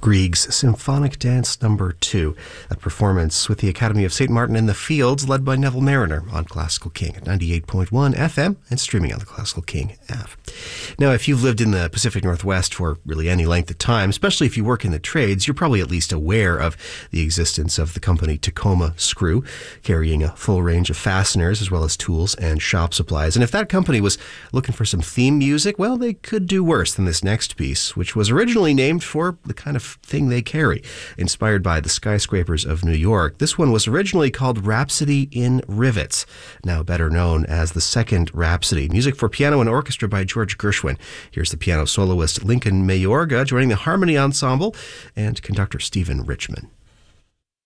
Grieg's Symphonic Dance No. 2, that performance with the Academy of St. Martin in the Fields, led by Neville Mariner on Classical King at 98.1 FM and streaming on the Classical King app. Now, if you've lived in the Pacific Northwest for really any length of time, especially if you work in the trades, you're probably at least aware of the existence of the company Tacoma Screw, carrying a full range of fasteners as well as tools and shop supplies. And if that company was looking for some theme music, well, they could do worse than this next piece, which was originally named for the kind of thing they carry. Inspired by the skyscrapers of New York, this one was originally called Rhapsody in Rivets, now better known as the Second Rhapsody. Music for piano and orchestra by George Gershwin. Here's the piano soloist Lincoln Mayorga joining the Harmony Ensemble and conductor Stephen Richman.